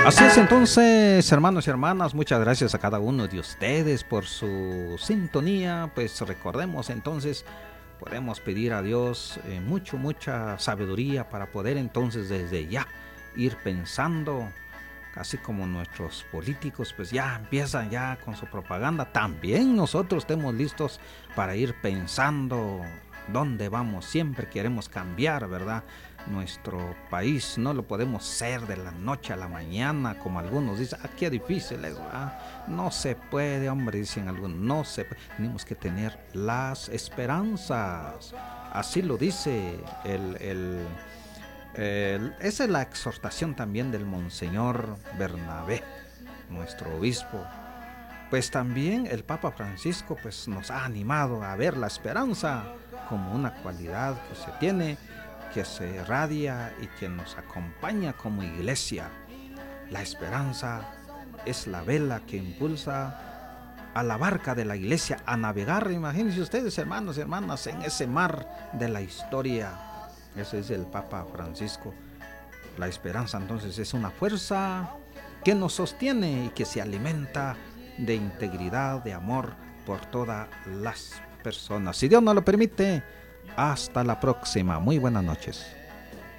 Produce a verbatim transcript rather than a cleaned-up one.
Así es entonces, hermanos y hermanas, muchas gracias a cada uno de ustedes por su sintonía. Pues recordemos entonces, podemos pedir a Dios eh, mucho, mucha sabiduría para poder entonces desde ya ir pensando, así como nuestros políticos pues ya empiezan ya con su propaganda, también nosotros estemos listos para ir pensando dónde vamos. Siempre queremos cambiar, ¿verdad? Nuestro país no lo podemos ser de la noche a la mañana, como algunos dicen. Ah, qué difícil es, ¿verdad? No se puede, hombre, dicen algunos, no se puede. Tenemos que tener las esperanzas. Así lo dice el, el, el esa es la exhortación también del Monseñor Bernabé, nuestro obispo. Pues también el Papa Francisco pues nos ha animado a ver la esperanza como una cualidad que se tiene, que se irradia y que nos acompaña como iglesia. La esperanza es la vela que impulsa a la barca de la iglesia a navegar. Imagínense ustedes, hermanos y hermanas, en ese mar de la historia. Ese es el Papa Francisco. La esperanza entonces es una fuerza que nos sostiene y que se alimenta de integridad, de amor por todas las personas. Si Dios nos lo permite, hasta la próxima. Muy buenas noches.